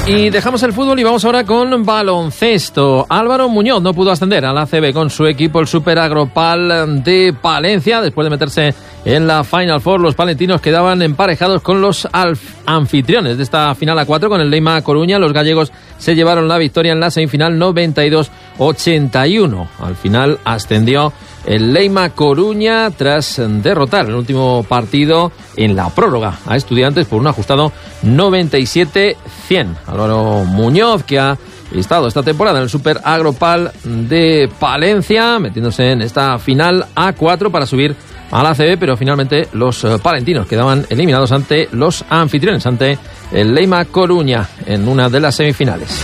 Y dejamos el fútbol y vamos ahora con baloncesto. Álvaro Muñoz no pudo ascender a la ACB con su equipo, el Super Agropal de Palencia. Después de meterse en la Final Four, los palentinos quedaban emparejados con los anfitriones de esta final a 4 con el Leima Coruña. Los gallegos se llevaron la victoria en la semifinal 92-81. Al final ascendió el Leima Coruña tras derrotar el último partido en la prórroga a Estudiantes por un ajustado 97-100. Álvaro Muñoz, que ha estado esta temporada en el Super Agropal de Palencia, metiéndose en esta final A4 para subir a la ACB, pero finalmente los palentinos quedaban eliminados ante los anfitriones, ante el Leima Coruña en una de las semifinales.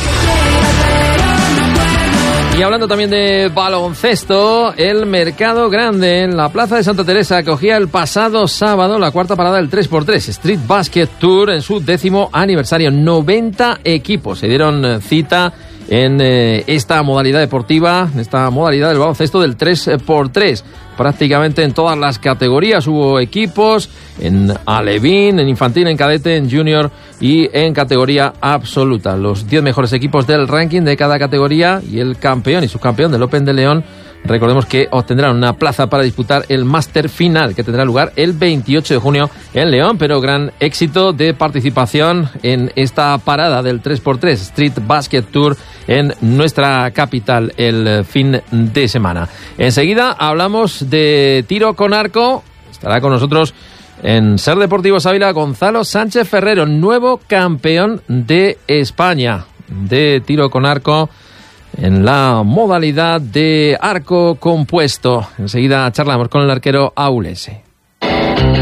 Y hablando también de baloncesto, el Mercado Grande en la Plaza de Santa Teresa acogía el pasado sábado la cuarta parada del 3x3 Street Basket Tour en su 10º aniversario. 90 equipos se dieron cita en esta modalidad deportiva, en esta modalidad del baloncesto del 3x3. Prácticamente en todas las categorías hubo equipos, en alevín, en infantil, en cadete, en junior y en categoría absoluta. Los 10 mejores equipos del ranking de cada categoría y el campeón y subcampeón del Open de León, recordemos que obtendrán una plaza para disputar el Máster Final, que tendrá lugar el 28 de junio en León, pero gran éxito de participación en esta parada del 3x3 Street Basket Tour en nuestra capital el fin de semana. Enseguida hablamos de tiro con arco. Estará con nosotros en Ser Deportivos Ávila Gonzalo Sánchez Ferrero, nuevo campeón de España de tiro con arco en la modalidad de arco compuesto. Enseguida charlamos con el arquero aulense.